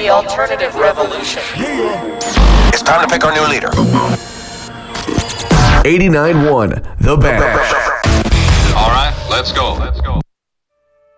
the alternative revolution. It's time to pick our new leader. 89.1 The Badge. All right, let's go.